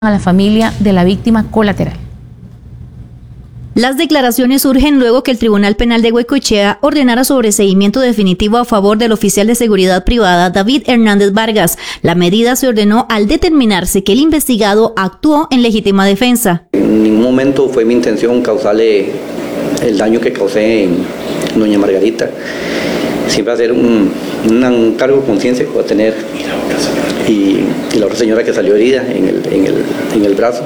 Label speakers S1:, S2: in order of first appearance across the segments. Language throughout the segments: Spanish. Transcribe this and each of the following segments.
S1: a la familia de la víctima colateral.
S2: Las declaraciones surgen luego que el Tribunal Penal de Goicoechea ordenara sobreseimiento definitivo a favor del oficial de seguridad privada David Hernández Vargas. La medida se ordenó al determinarse que el investigado actuó en legítima defensa.
S3: En ningún momento fue mi intención causarle el daño que causé en doña Margarita. Siempre hacer un cargo de conciencia que va a tener y la otra señora que salió herida en el brazo.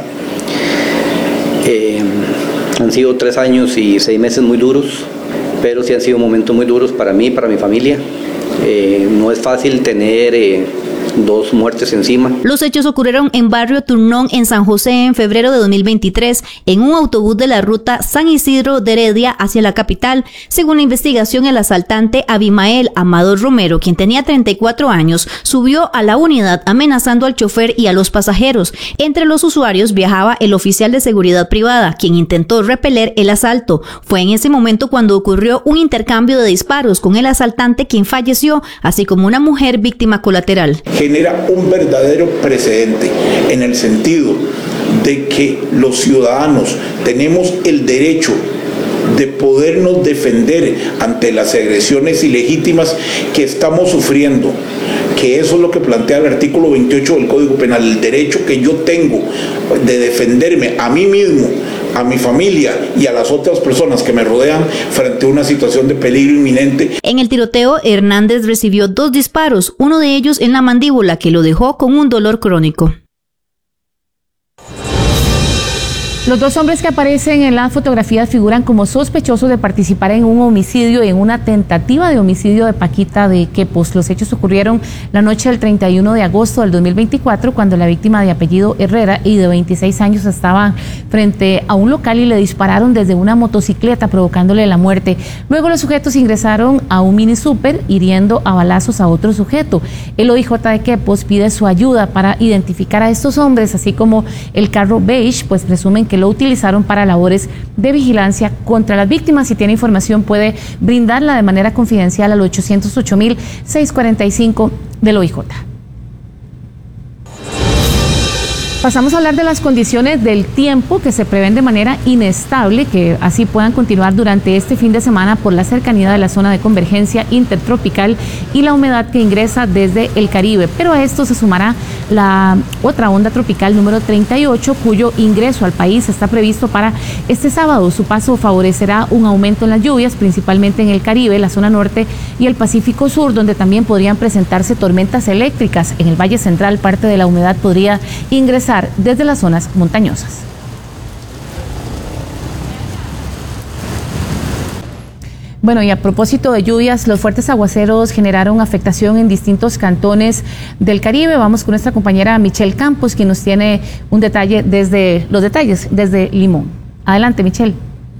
S3: Han sido 3 años y 6 meses muy duros, pero sí han sido momentos muy duros para mí y para mi familia. No es fácil tener 2 muertes encima.
S2: Los hechos ocurrieron en barrio Turnón, en San José, en febrero de 2023, en un autobús de la ruta San Isidro de Heredia hacia la capital. Según la investigación, el asaltante Abimael Amado Romero, quien tenía 34 años, subió a la unidad amenazando al chofer y a los pasajeros. Entre los usuarios viajaba el oficial de seguridad privada, quien intentó repeler el asalto. Fue en ese momento cuando ocurrió un intercambio de disparos con el asaltante, quien falleció, así como una mujer víctima colateral.
S4: Genera un verdadero precedente en el sentido de que los ciudadanos tenemos el derecho de podernos defender ante las agresiones ilegítimas que estamos sufriendo, que eso es lo que plantea el artículo 28 del Código Penal, el derecho que yo tengo de defenderme a mí mismo, a mi familia y a las otras personas que me rodean frente a una situación de peligro inminente.
S2: En el tiroteo, Hernández recibió 2 disparos, uno de ellos en la mandíbula, que lo dejó con un dolor crónico.
S1: Los 2 hombres que aparecen en las fotografías figuran como sospechosos de participar en un homicidio y en una tentativa de homicidio de Paquita de Quepos. Los hechos ocurrieron la noche del 31 de agosto del 2024, cuando la víctima, de apellido Herrera y de 26 años, estaba frente a un local y le dispararon desde una motocicleta, provocándole la muerte. Luego los sujetos ingresaron a un mini súper, hiriendo a balazos a otro sujeto. El OIJ de Quepos pide su ayuda para identificar a estos hombres, así como el carro beige, pues presumen que lo utilizaron para labores de vigilancia contra las víctimas. Si tiene información, puede brindarla de manera confidencial al 808.645 del OIJ. Pasamos a hablar de las condiciones del tiempo que se prevén de manera inestable, que así puedan continuar durante este fin de semana por la cercanía de la zona de convergencia intertropical y la humedad que ingresa desde el Caribe. Pero a esto se sumará la otra onda tropical número 38, cuyo ingreso al país está previsto para este sábado. Su paso favorecerá un aumento en las lluvias, principalmente en el Caribe, la zona norte y el Pacífico Sur, donde también podrían presentarse tormentas eléctricas. En el Valle Central, parte de la humedad podría ingresar desde las zonas montañosas. Bueno, y a propósito de lluvias, los fuertes aguaceros generaron afectación en distintos cantones del Caribe. Vamos con nuestra compañera Michelle Campos, quien nos tiene los detalles desde Limón. Adelante, Michelle.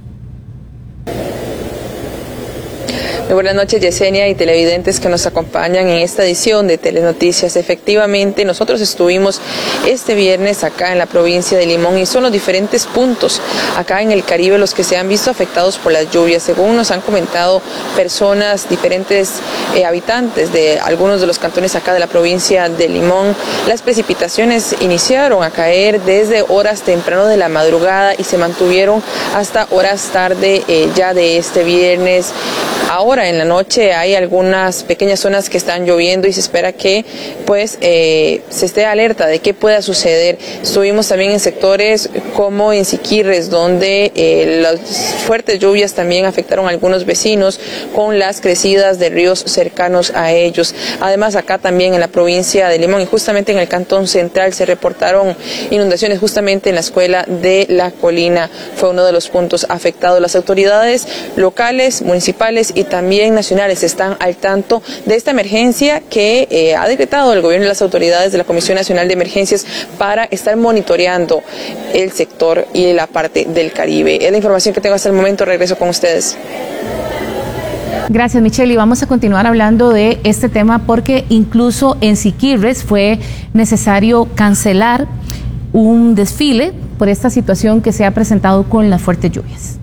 S5: Muy buenas noches, Yesenia, y televidentes que nos acompañan en esta edición de Telenoticias. Efectivamente, nosotros estuvimos este viernes acá en la provincia de Limón y son los diferentes puntos acá en el Caribe los que se han visto afectados por las lluvias. Según nos han comentado personas, diferentes habitantes de algunos de los cantones acá de la provincia de Limón, las precipitaciones iniciaron a caer desde horas temprano de la madrugada y se mantuvieron hasta horas tarde ya de este viernes. Ahora en la noche hay algunas pequeñas zonas que están lloviendo y se espera que pues se esté alerta de qué pueda suceder. Estuvimos también en sectores como en Siquirres, donde las fuertes lluvias también afectaron a algunos vecinos con las crecidas de ríos cercanos a ellos. Además, acá también en la provincia de Limón y justamente en el cantón central se reportaron inundaciones justamente en la escuela de La Colina. Fue uno de los puntos afectados. Las autoridades locales, municipales y también nacionales están al tanto de esta emergencia que ha decretado el gobierno y las autoridades de la Comisión Nacional de Emergencias para estar monitoreando el sector y la parte del Caribe. Es la información que tengo hasta el momento. Regreso con ustedes.
S1: Gracias, Michelle, y vamos a continuar hablando de este tema porque incluso en Siquirres fue necesario cancelar un desfile por esta situación que se ha presentado con las fuertes lluvias.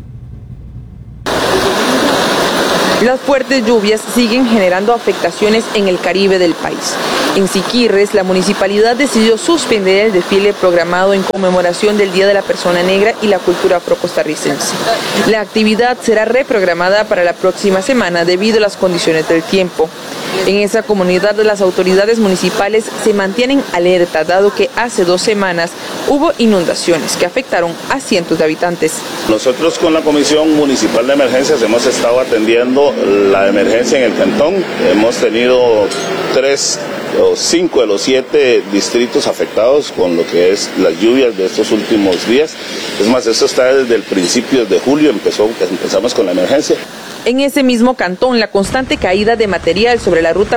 S5: Las fuertes lluvias siguen generando afectaciones en el Caribe del país. En Siquirres, la municipalidad decidió suspender el desfile programado en conmemoración del Día de la Persona Negra y la cultura afrocostarricense. La actividad será reprogramada para la próxima semana debido a las condiciones del tiempo. En esa comunidad, las autoridades municipales se mantienen alerta, dado que hace 2 semanas hubo inundaciones que afectaron a cientos de habitantes.
S6: Nosotros con la Comisión Municipal de Emergencias hemos estado atendiendo la emergencia en el cantón. Hemos tenido 3 o 5 de los 7 distritos afectados con lo que es las lluvias de estos últimos días. Es más, eso está desde el principio de julio, empezamos con la emergencia.
S5: En ese mismo cantón, la constante caída de material sobre la ruta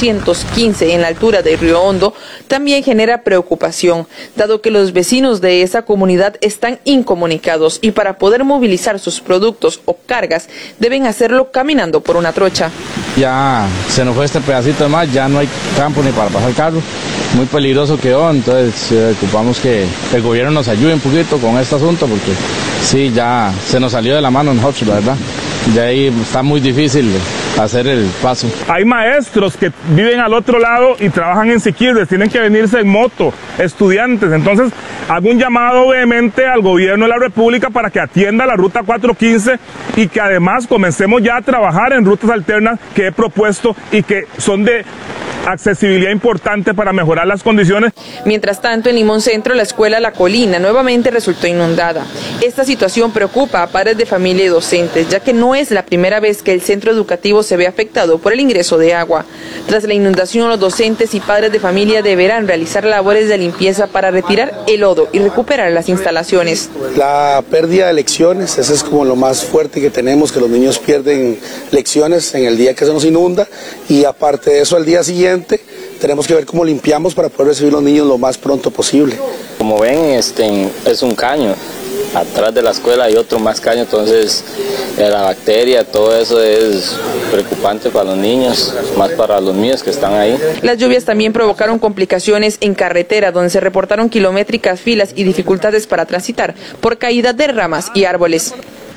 S5: 415 en la altura de Río Hondo también genera preocupación, dado que los vecinos de esa comunidad están incomunicados y para poder movilizar sus productos o cargas deben hacerlo caminando por una trocha.
S7: Ya se nos fue este pedacito de más, ya no hay campo ni para pasar el carro, muy peligroso quedó, entonces ocupamos que el gobierno nos ayude un poquito con este asunto porque sí, ya se nos salió de la mano nosotros, la verdad. Ya ahí está muy difícil hacer el paso.
S8: Hay maestros que viven al otro lado y trabajan en Siquirres, tienen que venirse en moto, estudiantes. Entonces, hago un llamado vehemente al gobierno de la República para que atienda la ruta 415 y que además comencemos ya a trabajar en rutas alternas que he propuesto y que son de accesibilidad importante para mejorar las condiciones.
S5: Mientras tanto, en Limón Centro, la escuela La Colina nuevamente resultó inundada. Esta situación preocupa a padres de familia y docentes, ya que no es la primera vez que el centro educativo se ve afectado por el ingreso de agua. Tras la inundación, los docentes y padres de familia deberán realizar labores de limpieza para retirar el lodo y recuperar las instalaciones.
S9: La pérdida de lecciones, eso es como lo más fuerte que tenemos, que los niños pierden lecciones en el día que se nos inunda, y aparte de eso, al día siguiente tenemos que ver cómo limpiamos para poder recibir a los niños lo más pronto posible.
S10: Como ven, es un caño, atrás de la escuela hay otro más caño, entonces la bacteria, todo eso es preocupante para los niños, más para los míos que están ahí.
S5: Las lluvias también provocaron complicaciones en carretera, donde se reportaron kilométricas filas y dificultades para transitar por caída de ramas y árboles.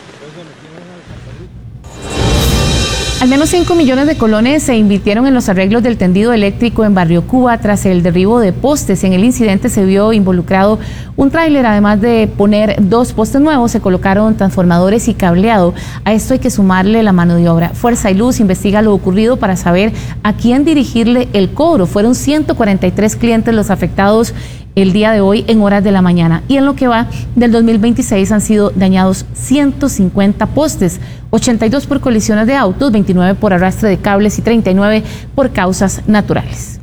S1: Al menos 5 millones de colones se invirtieron en los arreglos del tendido eléctrico en Barrio Cuba tras el derribo de postes. En el incidente se vio involucrado un tráiler. Además de poner 2 postes nuevos, se colocaron transformadores y cableado. A esto hay que sumarle la mano de obra. Fuerza y Luz investiga lo ocurrido para saber a quién dirigirle el cobro. Fueron 143 clientes los afectados el día de hoy en horas de la mañana, y en lo que va del 2026 han sido dañados 150 postes, 82 por colisiones de autos, 29 por arrastre de cables y 39 por causas naturales.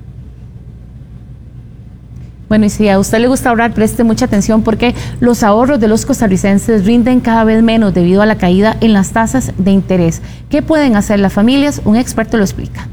S1: Bueno, y si a usted le gusta ahorrar, preste mucha atención porque los ahorros de los costarricenses rinden cada vez menos debido a la caída en las tasas de interés. ¿Qué pueden hacer las familias? Un experto lo explica.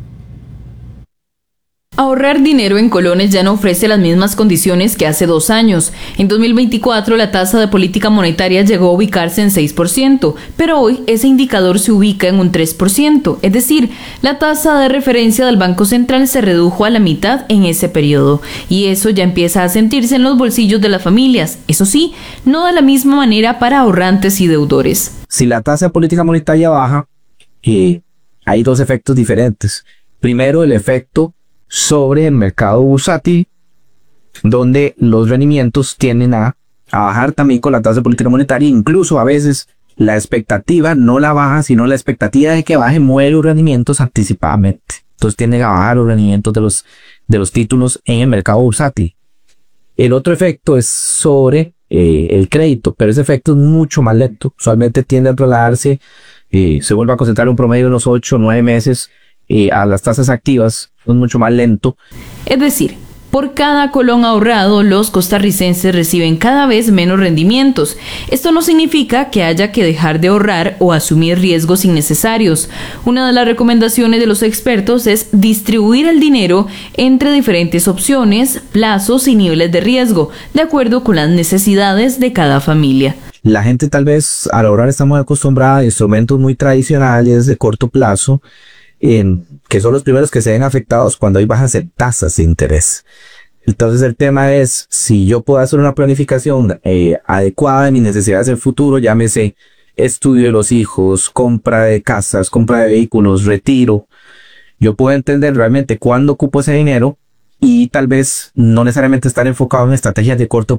S11: Ahorrar dinero en colones ya no ofrece las mismas condiciones que hace 2 años. En 2024 la tasa de política monetaria llegó a ubicarse en 6%, pero hoy ese indicador se ubica en un 3%, es decir, la tasa de referencia del Banco Central se redujo a la mitad en ese periodo, y eso ya empieza a sentirse en los bolsillos de las familias, eso sí, no de la misma manera para ahorrantes y deudores.
S12: Si la tasa de política monetaria baja, hay 2 efectos diferentes. Primero, el efecto sobre el mercado bursátil, donde los rendimientos tienden a bajar también con la tasa de política monetaria. Incluso a veces la expectativa no la baja, sino la expectativa de que baje mueve los rendimientos anticipadamente. Entonces tienden a bajar los rendimientos de los títulos en el mercado bursátil. El otro efecto es sobre el crédito, pero ese efecto es mucho más lento. Usualmente tiende a trasladarse, se vuelve a concentrar un promedio de unos 8 o 9 meses a las tasas activas. Es mucho más lento.
S11: Es decir, por cada colón ahorrado, los costarricenses reciben cada vez menos rendimientos. Esto no significa que haya que dejar de ahorrar o asumir riesgos innecesarios. Una de las recomendaciones de los expertos es distribuir el dinero entre diferentes opciones, plazos y niveles de riesgo, de acuerdo con las necesidades de cada familia.
S12: La gente tal vez al ahorrar está muy acostumbrada a instrumentos muy tradicionales de corto plazo, que son los primeros que se ven afectados cuando hay bajas en tasas de interés. Entonces el tema es, si yo puedo hacer una planificación adecuada de mis necesidades del futuro, llámese estudio de los hijos, compra de casas, compra de vehículos, retiro, yo puedo entender realmente cuándo ocupo ese dinero y tal vez no necesariamente estar enfocado en estrategias de corto